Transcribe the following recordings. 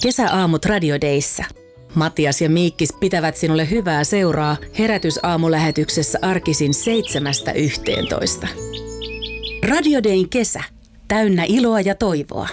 Kesäaamut Radio Dayssä. Matias ja Miikkis pitävät sinulle hyvää seuraa herätysaamulähetyksessä arkisin 7–11. Radio Dayn kesä. Täynnä iloa ja toivoa.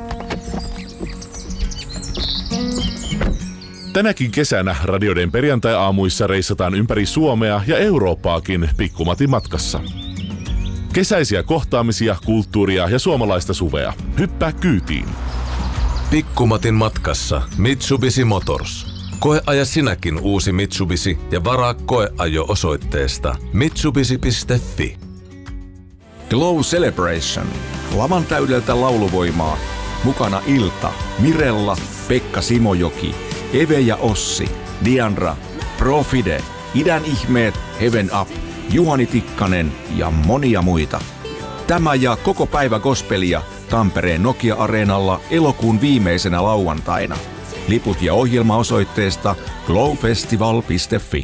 Tänäkin kesänä Radio Dayn perjantai-aamuissa reissataan ympäri Suomea ja Eurooppaakin Pikkumatin matkassa. Kesäisiä kohtaamisia, kulttuuria ja suomalaista suvea. Hyppää kyytiin. Pikkumatin matkassa Mitsubishi Motors. Koeaja sinäkin uusi Mitsubishi ja varaa koeajo osoitteesta mitsubishi.fi. Glow Celebration. Lavan täydeltä lauluvoimaa. Mukana Ilta, Mirella, Pekka Simojoki, Eve ja Ossi, Diandra, Profide, Idän ihmeet, Heaven Up, Juhani Tikkanen ja monia muita. Tämä ja koko päivä gospelia Tampereen Nokia-areenalla elokuun viimeisenä lauantaina. Liput ja ohjelma osoitteesta glowfestival.fi.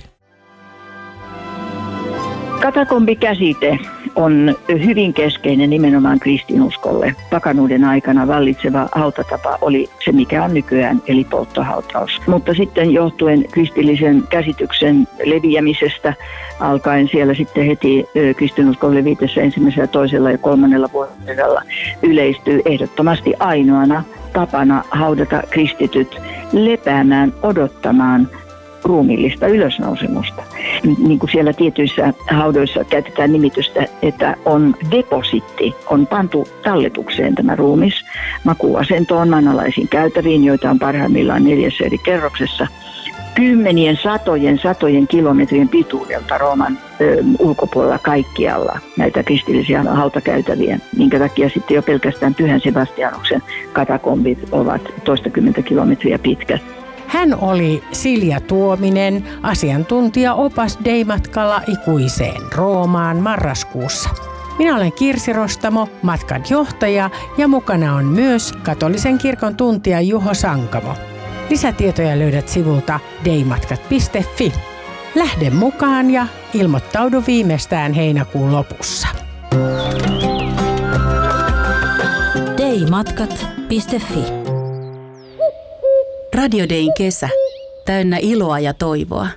Katakombikäsite on hyvin keskeinen nimenomaan kristinuskolle. Pakanuuden aikana vallitseva hautatapa oli se, mikä on nykyään, eli polttohautaus. Mutta sitten johtuen kristillisen käsityksen leviämisestä alkaen siellä sitten heti kristinuskon levitessä 1., 2. ja 3. vuodella yleistyy ehdottomasti ainoana tapana haudata kristityt lepäämään, odottamaan ruumiillista ylösnousemusta. Niin kuin siellä tietyissä haudoissa käytetään nimitystä, että on depositti, on pantu talletukseen tämä ruumis makuuasentoon, maanalaisiin käytäviin, joita on parhaimmillaan 4 eri kerroksessa. Kymmenien, satojen kilometrien pituudelta Rooman ulkopuolella kaikkialla näitä kristillisiä hautakäytäviä, minkä takia sitten jo pelkästään Pyhän Sebastianuksen katakombit ovat toistakymmentä kilometriä pitkät. Hän oli Silja Tuominen, asiantuntija opas Day-matkalla ikuiseen Roomaan marraskuussa. Minä olen Kirsi Rostamo, matkan johtaja, ja mukana on myös katolisen kirkon tuntija Juho Sankamo. Lisätietoja löydät sivulta daymatkat.fi. Lähde mukaan ja ilmoittaudu viimeistään heinäkuun lopussa. daymatkat.fi. Radio Dayn kesä. Täynnä iloa ja toivoa.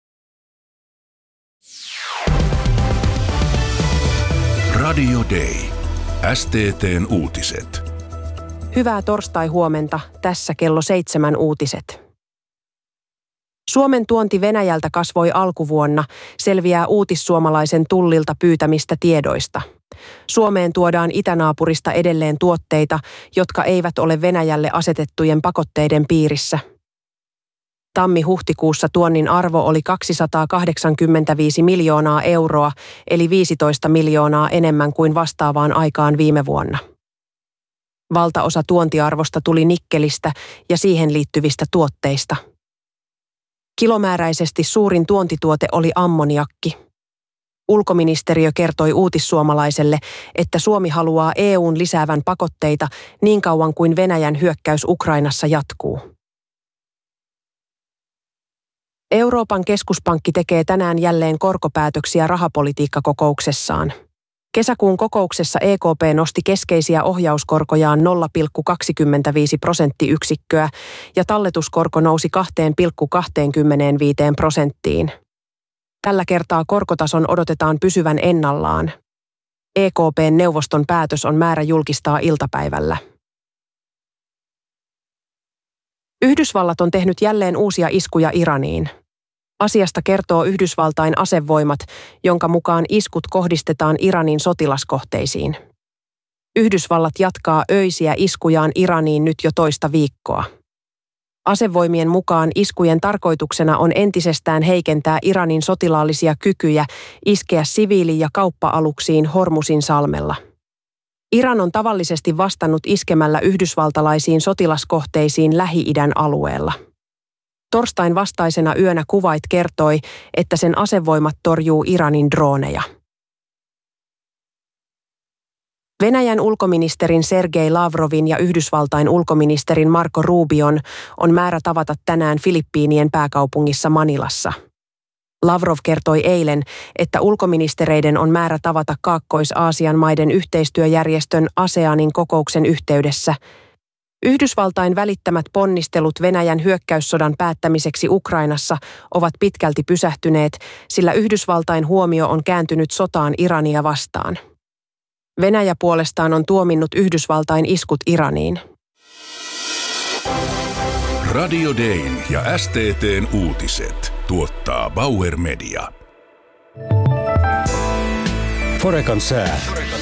Radio Day. STT:n uutiset. Hyvää torstai-huomenta. Tässä kello 7 uutiset. Suomen tuonti Venäjältä kasvoi alkuvuonna, selviää uutissuomalaisen Tullilta pyytämistä tiedoista. Suomeen tuodaan itänaapurista edelleen tuotteita, jotka eivät ole Venäjälle asetettujen pakotteiden piirissä. Tammi-huhtikuussa tuonnin arvo oli 285 miljoonaa euroa, eli 15 miljoonaa enemmän kuin vastaavaan aikaan viime vuonna. Valtaosa tuontiarvosta tuli nikkelistä ja siihen liittyvistä tuotteista. Kilomääräisesti suurin tuontituote oli ammoniakki. Ulkoministeriö kertoi uutissuomalaiselle, että Suomi haluaa EU:n lisäävän pakotteita niin kauan kuin Venäjän hyökkäys Ukrainassa jatkuu. Euroopan keskuspankki tekee tänään jälleen korkopäätöksiä rahapolitiikkakokouksessaan. Kesäkuun kokouksessa EKP nosti keskeisiä ohjauskorkojaan 0,25% ja talletuskorko nousi 2,25%. Tällä kertaa korkotason odotetaan pysyvän ennallaan. EKP:n neuvoston päätös on määrä julkistaa iltapäivällä. Yhdysvallat on tehnyt jälleen uusia iskuja Iraniin. Asiasta kertoo Yhdysvaltain asevoimat, jonka mukaan iskut kohdistetaan Iranin sotilaskohteisiin. Yhdysvallat jatkaa öisiä iskujaan Iraniin nyt jo toista viikkoa. Asevoimien mukaan iskujen tarkoituksena on entisestään heikentää Iranin sotilaallisia kykyjä iskeä siviili- ja kauppa-aluksiin Hormuzin salmella. Iran on tavallisesti vastannut iskemällä yhdysvaltalaisiin sotilaskohteisiin Lähi-idän alueella. Torstain vastaisena yönä Kuwait kertoi, että sen asevoimat torjuu Iranin drooneja. Venäjän ulkoministerin Sergei Lavrovin ja Yhdysvaltain ulkoministerin Marco Rubion on määrä tavata tänään Filippiinien pääkaupungissa Manilassa. Lavrov kertoi eilen, että ulkoministereiden on määrä tavata Kaakkois-Aasian maiden yhteistyöjärjestön ASEANin kokouksen yhteydessä. Yhdysvaltain välittämät ponnistelut Venäjän hyökkäyssodan päättämiseksi Ukrainassa ovat pitkälti pysähtyneet, sillä Yhdysvaltain huomio on kääntynyt sotaan Irania vastaan. Venäjä puolestaan on tuominnut Yhdysvaltain iskut Iraniin. Radio Dayn ja STT:n uutiset tuottaa Bauer Media. Forekan sää.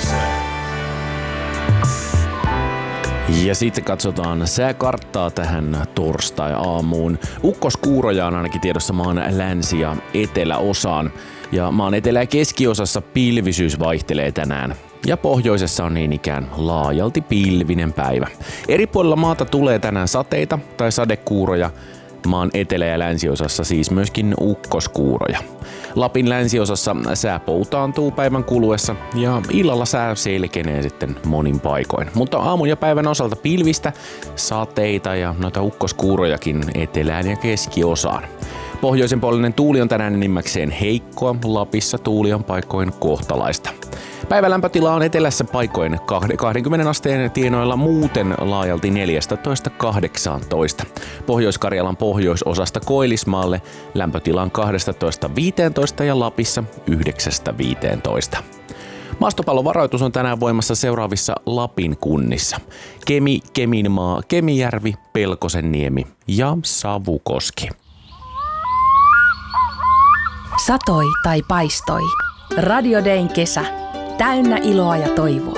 Ja sitten katsotaan sääkarttaa tähän torstai-aamuun. Ukkoskuuroja on ainakin tiedossa maan länsi- ja eteläosaan. Ja maan etelä- ja keskiosassa pilvisyys vaihtelee tänään. Ja pohjoisessa on niin ikään laajalti pilvinen päivä. Eri puolilla maata tulee tänään sateita tai sadekuuroja. Maan etelä- ja länsiosassa siis myöskin ukkoskuuroja. Lapin länsiosassa sää poutaantuu päivän kuluessa ja illalla sää selkenee sitten monin paikoin. Mutta aamun ja päivän osalta pilvistä, sateita ja noita ukkoskuurojakin etelään ja keskiosaan. Pohjoisen puolinen tuuli on tänään enimmäkseen heikkoa, Lapissa tuuli on paikoin kohtalaista. Päivän lämpötila on etelässä paikoin 20 asteen tienoilla, muuten laajalti 14–18. Pohjois-Karjalan pohjoisosasta Koillismaalle lämpötila on 12–15 ja Lapissa 9–15. Maastopallovaroitus on tänään voimassa seuraavissa Lapin kunnissa: Kemi, Keminmaa, Kemijärvi, Pelkosenniemi ja Savukoski. Satoi tai paistoi. Radio Dayn kesä. Täynnä iloa ja toivoa.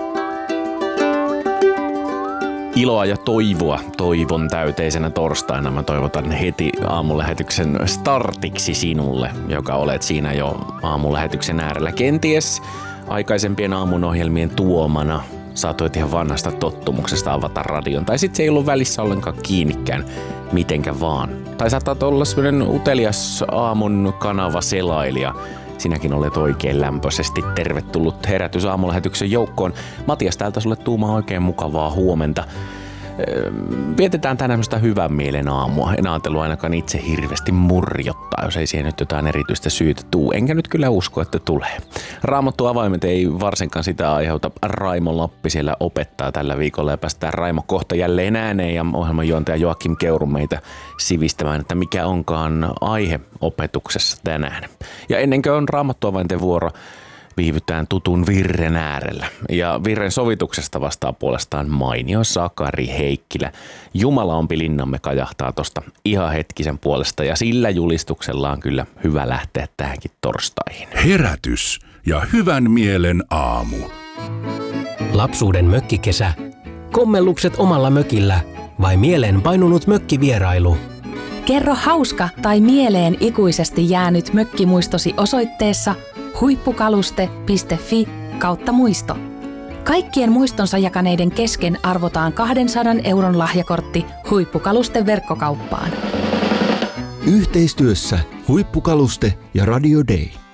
Iloa ja toivoa toivon täyteisenä torstaina. Mä toivotan heti aamulähetyksen startiksi sinulle, joka olet siinä jo aamulähetyksen äärellä. Kenties aikaisempien aamun ohjelmien tuomana saatoit ihan vanhasta tottumuksesta avata radion. Tai sit se ei ollut välissä ollenkaan kiinnikään mitenkä vaan. Tai saatat olla sellainen utelias aamun kanava selailija. Sinäkin olet oikein lämpöisesti tervetullut Herätys aamulähetyksen joukkoon. Matias täältä sulle tuumaa oikein mukavaa huomenta. Vietetään tänään semmoista hyvän mielen aamua. En ajatellut ainakaan itse hirveästi murjottaa, jos ei siihen nyt jotain erityistä syytä tuu. Enkä nyt kyllä usko, että tulee. Raamattu avaimet ei varsinkaan sitä aiheuta. Raimo Lappi siellä opettaa tällä viikolla ja päästään Raimo kohta jälleen ääneen ja ohjelmanjuontaja Joakim Keuru meitä sivistämään, että mikä onkaan aihe opetuksessa tänään. Ja ennen kuin on Raamattu avainten vuoro, viivytään tutun virren äärellä. Ja virren sovituksesta vastaa puolestaan mainio Sakari Heikkilä. Jumalampi linnamme kajahtaa tosta ihan hetkisen puolesta ja sillä julistuksella on kyllä hyvä lähteä tähänkin torstaihin. Herätys ja hyvän mielen aamu. Lapsuuden mökkikesä. Kommellukset omalla mökillä vai mieleen painunut mökkivierailu? Kerro hauska tai mieleen ikuisesti jäänyt mökkimuistosi osoitteessa huippukaluste.fi/muisto. Kaikkien muistonsa jakaneiden kesken arvotaan 200 € lahjakortti Huippukaluste verkkokauppaan. Yhteistyössä Huippukaluste ja Radio Day.